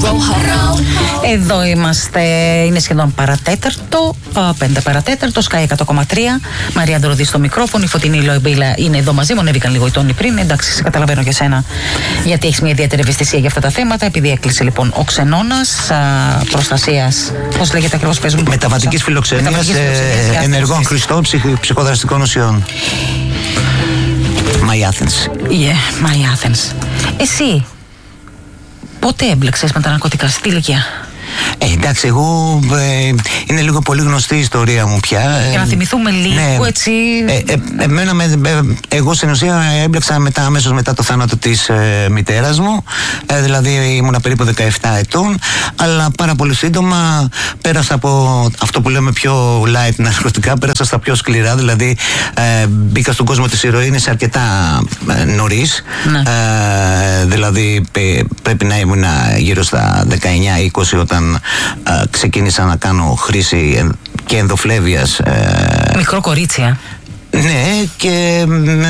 Εδώ είμαστε, είναι σχεδόν παρατέταρτο, 5 παρατέταρτο, Sky 100,3. Μαρία Ντροδή στο μικρόφωνο, η Φωτεινή Λοεμπίλα είναι εδώ μαζί μου. Ανέβηκαν λίγο οι τόνοι πριν. Εντάξει, σε καταλαβαίνω για σένα, γιατί έχει μια ιδιαίτερη ευαισθησία για αυτά τα θέματα. Επειδή έκλεισε λοιπόν ο ξενώνας προστασίας, πώς λέγεται ακριβώς, παίζουν. Μεταβατικής φιλοξενίας ενεργών χρηστών ψυχοδραστικών ουσιών. My Athens. Yeah, My Athens. Εσύ πότε έμπλεξες με τα ναρκωτικά, στη ηλικία? Εντάξει, εγώ είναι λίγο πολύ γνωστή η ιστορία μου πια. Για να θυμηθούμε λίγο, ναι, έτσι. Εγώ στην ουσία έμπλεξα αμέσως μετά το θάνατο της μητέρας μου. Δηλαδή ήμουνα περίπου 17 ετών. Αλλά πάρα πολύ σύντομα πέρασα από αυτό που λέμε πιο light ναρκωτικά, πέρασα στα πιο σκληρά. Δηλαδή μπήκα στον κόσμο της ηρωίνης αρκετά νωρίς. Ναι. Δηλαδή πρέπει να ήμουν γύρω στα 19-20 όταν ξεκίνησα να κάνω χρήση και ενδοφλέβειας. Μικρό κορίτσια. Ναι, και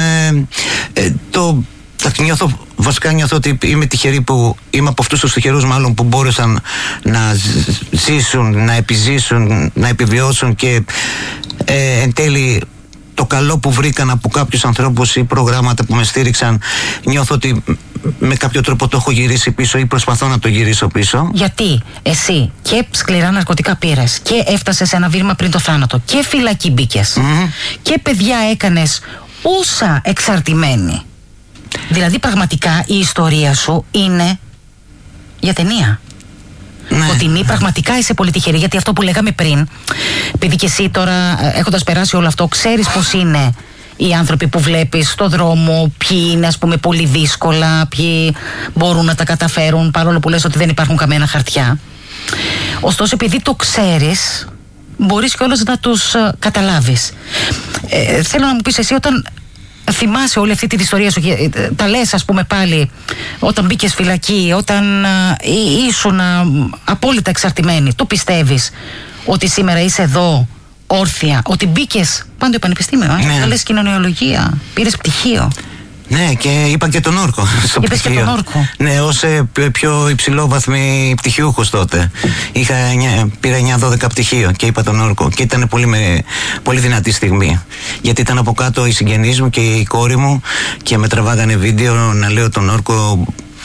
βασικά νιώθω ότι είμαι τυχερή που είμαι από αυτούς τους τυχερούς μάλλον που μπόρεσαν να ζήσουν, να επιζήσουν, να επιβιώσουν και εν τέλει το καλό που βρήκαν από κάποιους ανθρώπους ή προγράμματα που με στήριξαν, νιώθω ότι με κάποιο τρόπο το έχω γυρίσει πίσω ή προσπαθώ να το γυρίσω πίσω. Γιατί εσύ και σκληρά ναρκωτικά πήρες και έφτασες σε ένα βήμα πριν το θάνατο και φυλακή μπήκες και παιδιά έκανες όσα εξαρτημένοι. Δηλαδή πραγματικά η ιστορία σου είναι για ταινία. Ναι. Φωτεινή, πραγματικά είσαι πολύ τυχερή, γιατί αυτό που λέγαμε πριν, επειδή και εσύ τώρα έχοντας περάσει όλο αυτό ξέρεις πως είναι οι άνθρωποι που βλέπεις στο δρόμο, ποιοι είναι ας πούμε πολύ δύσκολα, ποιοι μπορούν να τα καταφέρουν, παρόλο που λες ότι δεν υπάρχουν καμένα χαρτιά. Ωστόσο επειδή το ξέρεις μπορείς κιόλας να τους καταλάβεις. Θέλω να μου πεις εσύ, όταν θυμάσαι όλη αυτή την ιστορία σου και τα λες ας πούμε πάλι όταν μπήκες φυλακή, όταν ήσουν απόλυτα εξαρτημένη, το πιστεύεις ότι σήμερα είσαι εδώ όρθια, ότι μπήκες πάντο πανεπιστήμιο, θα λες κοινωνιολογία, πήρες πτυχίο? Ναι, και είπα και τον όρκο στο πτυχίο. Και τον όρκο. Ναι, ως πιο υψηλόβαθμη πτυχιούχος τότε. Πήρα 9-12 πτυχίο και είπα τον όρκο. Και ήταν πολύ δυνατή στιγμή. Γιατί ήταν από κάτω οι συγγενείς μου και η κόρη μου και με τραβάγανε βίντεο να λέω τον όρκο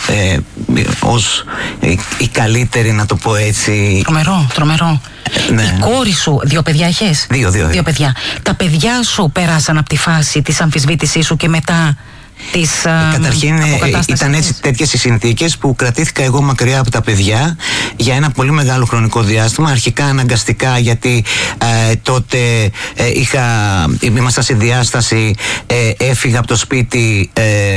ως η καλύτερη, να το πω έτσι. Τρομερό. Ναι. Η κόρη σου, 2 παιδιά έχεις? 2 παιδιά. Τα παιδιά σου πέρασαν από τη φάση της αμφισβήτησής σου και μετά καταρχήν ήταν έτσι τέτοιες οι συνθήκες που κρατήθηκα εγώ μακριά από τα παιδιά για ένα πολύ μεγάλο χρονικό διάστημα. Αρχικά αναγκαστικά, γιατί τότε ήμασταν σε διάσταση, έφυγα από το σπίτι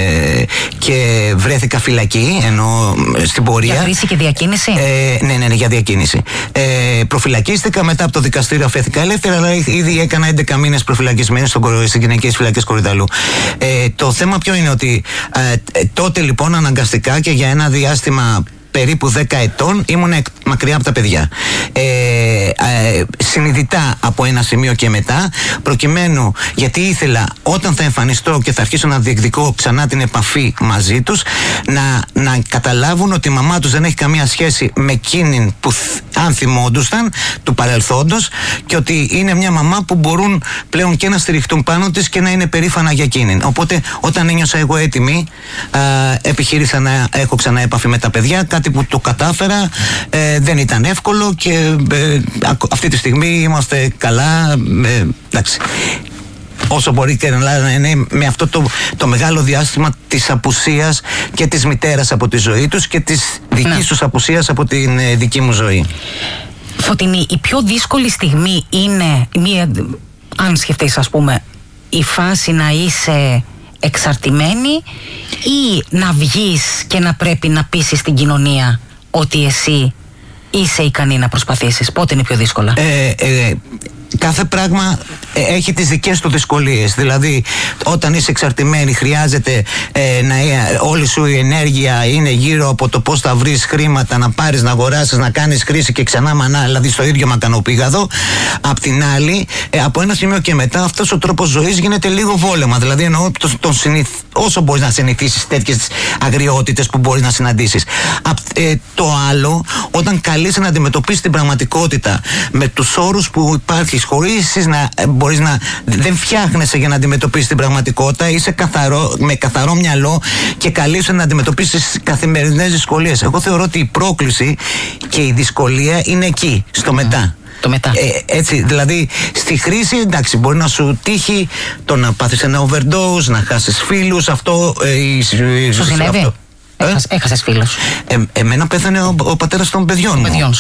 και βρέθηκα φυλακή, ενώ στην πορεία. Για χρήση και διακίνηση? Ναι, για διακίνηση. Προφυλακίστηκα, μετά από το δικαστήριο αφέθηκα ελεύθερα, αλλά ήδη έκανα 11 μήνες προφυλακισμένη στις γυναικείες φυλακές Κορυδαλού. Το θέμα ποιο είναι ότι τότε λοιπόν αναγκαστικά και για ένα διάστημα περίπου 10 ετών ήμουν μακριά από τα παιδιά. Συνειδητά από ένα σημείο και μετά, προκειμένου, γιατί ήθελα όταν θα εμφανιστώ και θα αρχίσω να διεκδικώ ξανά την επαφή μαζί τους, να καταλάβουν ότι η μαμά τους δεν έχει καμία σχέση με εκείνη που αν θυμόντουσαν του παρελθόντος, και ότι είναι μια μαμά που μπορούν πλέον και να στηριχτούν πάνω της και να είναι περήφανα για εκείνη. Οπότε όταν ένιωσα εγώ έτοιμη, επιχείρησα να έχω ξανά επαφή με τα παιδιά, κάτι που το κατάφερα. Δεν ήταν εύκολο και αυτή τη στιγμή είμαστε καλά. Εντάξει, όσο μπορεί και να είναι με αυτό το μεγάλο διάστημα της απουσίας και της μητέρας από τη ζωή τους και της δικής τους απουσίας από την δική μου ζωή. Φωτεινή, η πιο δύσκολη στιγμή είναι αν σκεφτείς ας πούμε η φάση να είσαι εξαρτημένη ή να βγεις και να πρέπει να πείσεις την κοινωνία ότι εσύ είσαι ικανή να προσπαθήσεις? Πότε είναι πιο δύσκολα? Κάθε πράγμα έχει τις δικές του δυσκολίες. Δηλαδή, όταν είσαι εξαρτημένη, χρειάζεται όλη σου η ενέργεια είναι γύρω από το πώς θα βρεις χρήματα, να πάρεις, να αγοράσεις, να κάνεις χρήση και ξανά μανά, δηλαδή στο ίδιο μακανοπήγαδο. Απ' την άλλη, από ένα σημείο και μετά, αυτός ο τρόπος ζωής γίνεται λίγο βόλεμα. Δηλαδή, εννοώ όσο μπορείς να συνηθίσεις τέτοιες αγριότητες που μπορείς να συναντήσεις. Το άλλο, όταν καλείσαι να αντιμετωπίσεις την πραγματικότητα με τους όρους που υπάρχεις, χωρίς να μπορείς να. Δεν φτιάχνεσαι για να αντιμετωπίσεις την πραγματικότητα, είσαι με καθαρό μυαλό και καλείσαι να αντιμετωπίσεις καθημερινές δυσκολίες. Εγώ θεωρώ ότι η πρόκληση και η δυσκολία είναι εκεί, στο μετά. Το μετά. Έτσι, δηλαδή στη χρήση, εντάξει, μπορεί να σου τύχει το να πάθεις ένα overdose, να χάσεις φίλους, αυτό. Σου συνέβη? Έχασες φίλους? Εμένα πέθανε ο πατέρας των παιδιών μου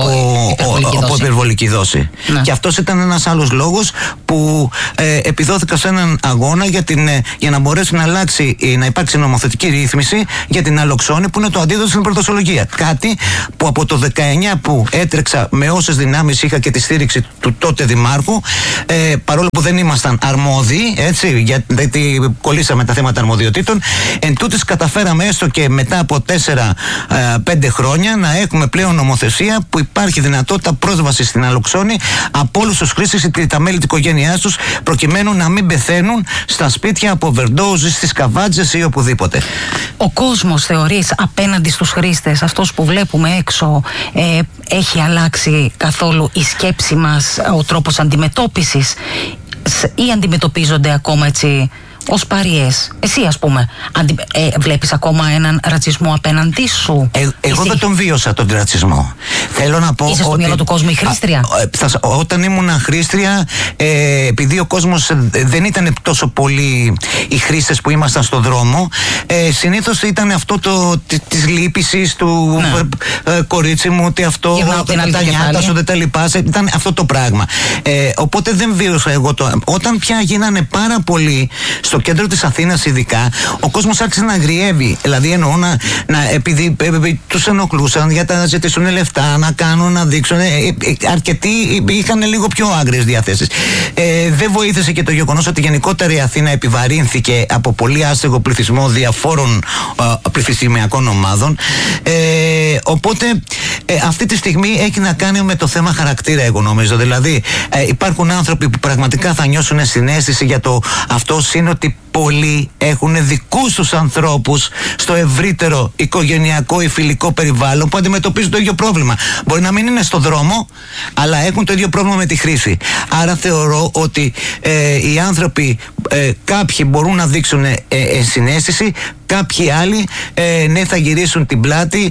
από υπερβολική δόση. Ναι. Και αυτός ήταν ένας άλλος λόγος που επιδόθηκα σε έναν αγώνα για να μπορέσει να υπάρξει νομοθετική ρύθμιση για την αλοξόνη, που είναι το αντίδοτο στην πρωτοσολογία. Κάτι που από το 19 που έτρεξα με όσες δυνάμεις είχα και τη στήριξη του τότε δημάρχου, παρόλο που δεν ήμασταν αρμόδιοι, έτσι, γιατί κολλήσαμε τα θέματα αρμοδιοτήτων, εντούτοις καταφέραμε έστω και μετά από 4-5 χρόνια να έχουμε πλέον νομοθεσία που υπάρχει δυνατότητα πρόσβαση στην αλοξόνη από όλους τους χρήστες ή τα μέλη της οικογένειάς τους, προκειμένου να μην πεθαίνουν στα σπίτια από overdose, στις καβάτζες ή οπουδήποτε. Ο κόσμος, θεωρείς, απέναντι στους χρήστες, αυτός που βλέπουμε έξω, έχει αλλάξει καθόλου η σκέψη μας, ο τρόπος αντιμετώπισης, ή αντιμετωπίζονται ακόμα έτσι ως παριές? Εσύ, ας πούμε, βλέπεις ακόμα έναν ρατσισμό απέναντί σου? Εγώ δεν τον βίωσα τον ρατσισμό. Θέλω να πω. Είσαι στο μυαλό του κόσμου η χρήστρια? Όταν ήμουν χρήστρια, επειδή ο κόσμος δεν ήταν τόσο πολύ οι χρήστες που ήμασταν στον δρόμο, συνήθως ήταν αυτό της λύπησης του, ναι, κορίτσι μου, ότι αυτό τα νιάτα σου, δεν τα λυπάσαι. Ήταν αυτό το πράγμα. Οπότε δεν βίωσα εγώ όταν πια γίνανε πάρα πολύ στο κέντρο της Αθήνας, ειδικά, ο κόσμος άρχισε να αγριεύει. Δηλαδή, εννοώ επειδή τους ενοχλούσαν για να ζητήσουν λεφτά, να κάνουν, να δείξουν. Αρκετοί είχαν λίγο πιο άγριες διαθέσεις. Δεν βοήθησε και το γεγονός ότι γενικότερα η Αθήνα επιβαρύνθηκε από πολύ άστεγο πληθυσμό διαφόρων πληθυσμιακών ομάδων. Οπότε αυτή τη στιγμή έχει να κάνει με το θέμα χαρακτήρα, εγώ νομίζω. Δηλαδή, υπάρχουν άνθρωποι που πραγματικά θα νιώσουν συναίσθηση για το αυτός είναι ότι πολλοί έχουν δικούς τους ανθρώπους στο ευρύτερο οικογενειακό ή φιλικό περιβάλλον που αντιμετωπίζουν το ίδιο πρόβλημα. Μπορεί να μην είναι στο δρόμο, αλλά έχουν το ίδιο πρόβλημα με τη χρήση. Άρα θεωρώ ότι οι άνθρωποι, κάποιοι μπορούν να δείξουν συναίσθηση, κάποιοι άλλοι ναι, θα γυρίσουν την πλάτη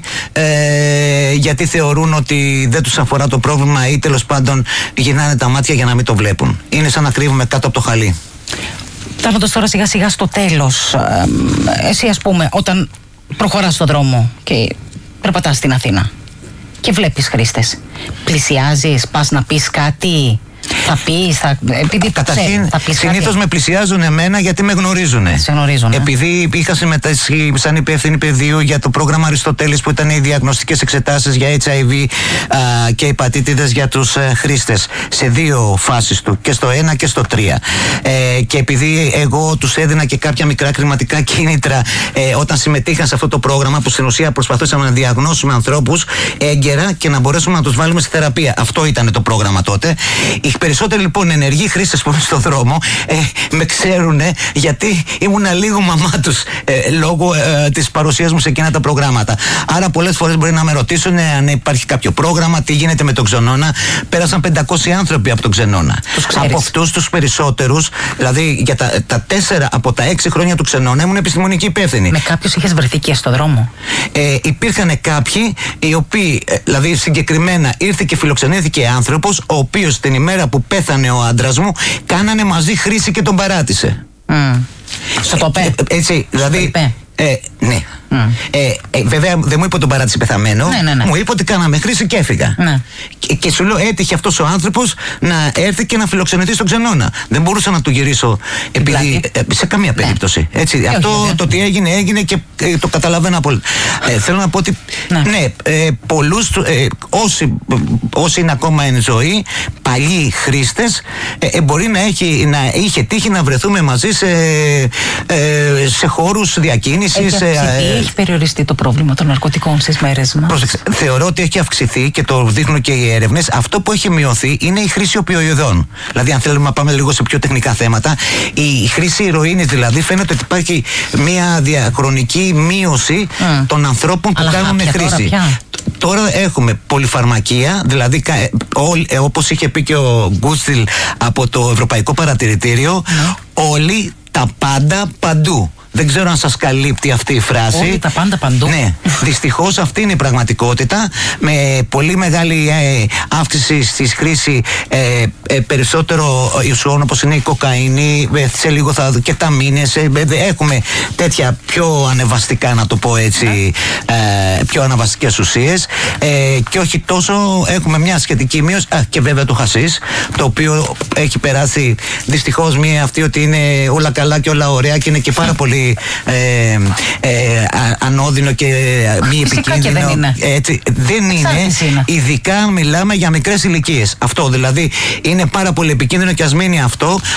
γιατί θεωρούν ότι δεν τους αφορά το πρόβλημα ή τέλος πάντων γυρνάνε τα μάτια για να μην το βλέπουν. Είναι σαν να κρύβουμε κάτω από το χαλί. Φτάνοντας τώρα σιγά σιγά στο τέλος, εσύ, ας πούμε, όταν προχωράς στον δρόμο και περπατάς στην Αθήνα και βλέπεις χρήστες, πλησιάζεις, πας να πεις κάτι? Θα πεις, επειδή καταρχήν, συνήθως με πλησιάζουν εμένα γιατί με γνωρίζουν. Επειδή είχα συμμετάσχει σαν υπεύθυνη πεδίου για το πρόγραμμα Αριστοτέλης, που ήταν οι διαγνωστικές εξετάσεις για HIV και υπατήτηδες για τους χρήστες σε 2 φάσεις του, και στο 1 και στο 3. Και επειδή εγώ τους έδινα και κάποια μικρά χρηματικά κίνητρα όταν συμμετείχαν σε αυτό το πρόγραμμα, που στην ουσία προσπαθούσαμε να διαγνώσουμε ανθρώπους έγκαιρα και να μπορέσουμε να τους βάλουμε στη θεραπεία. Αυτό ήταν το πρόγραμμα τότε. Οι περισσότεροι λοιπόν ενεργοί χρήστες που είναι στον δρόμο με ξέρουν, γιατί ήμουνα λίγο μαμά τους λόγω της παρουσίας μου σε εκείνα τα προγράμματα. Άρα πολλές φορές μπορεί να με ρωτήσουν αν υπάρχει κάποιο πρόγραμμα, τι γίνεται με τον Ξενώνα. Πέρασαν 500 άνθρωποι από τον Ξενώνα. Από αυτούς τους περισσότερους, δηλαδή για τα 4 από τα 6 χρόνια του Ξενώνα, ήμουν επιστημονική υπεύθυνη. Με κάποιους είχες βρεθεί και στον δρόμο? Υπήρχαν κάποιοι οι οποίοι, δηλαδή συγκεκριμένα, ήρθε και φιλοξενήθηκε άνθρωπος, ο οποίος την ημέρα που πέθανε ο άντρας μου, κάνανε μαζί χρήση και τον παράτησε. Στο τοπέ. Έτσι, δηλαδή. Ναι. Βέβαια δεν μου είπε τον παράτησε πεθαμένο. Ναι. Μου είπε ότι κάναμε χρήση και έφυγα. Ναι. Και σου λέω, έτυχε αυτός ο άνθρωπος να έρθει και να φιλοξενηθεί στον Ξενώνα. Δεν μπορούσα να του γυρίσω επειδή, σε καμία περίπτωση. Έτσι, αυτό το τι έγινε και το καταλαβαίνω απόλυτα. Θέλω να πω ότι πολλούς, όσοι είναι ακόμα εν ζωή, παλιοί χρήστες, μπορεί να είχε τύχει να βρεθούμε μαζί σε χώρους διακίνησης. Έχει περιοριστεί το πρόβλημα των ναρκωτικών στις μέρες μας? Πρόσεξε, θεωρώ ότι έχει αυξηθεί και το δείχνουν και οι έρευνες. Αυτό που έχει μειωθεί είναι η χρήση οπιοειδών. Δηλαδή, αν θέλουμε να πάμε λίγο σε πιο τεχνικά θέματα, η χρήση ηρωίνης, δηλαδή, φαίνεται ότι υπάρχει μια διαχρονική μείωση των ανθρώπων που κάνουν χρήση. Τώρα έχουμε πολυφαρμακεία, δηλαδή όπως είχε πει και ο Γκούστιλ από το Ευρωπαϊκό Παρατηρητήριο, όλοι τα πάντα παντού. Δεν ξέρω αν σας καλύπτει αυτή η φράση. Όλοι τα πάντα παντού. Ναι, δυστυχώς αυτή είναι η πραγματικότητα. Με πολύ μεγάλη αύξηση στη χρήση περισσότερο ιουσών όπως είναι η κοκαίνη, σε λίγο θα δω και τα μήνες. Έχουμε τέτοια πιο ανεβαστικά, να το πω έτσι, πιο ανεβαστικές ουσίες. Και όχι τόσο, έχουμε μια σχετική μείωση. Και βέβαια το χασίς, το οποίο έχει περάσει δυστυχώς μία αυτή ότι είναι όλα καλά και όλα ωραία και είναι και πάρα πολύ ανώδυνο και μη επικίνδυνο. Και δεν είναι. Έτσι, δεν είναι. Ειδικά μιλάμε για μικρές ηλικίες. Αυτό δηλαδή είναι πάρα πολύ επικίνδυνο και ας μείνει αυτό.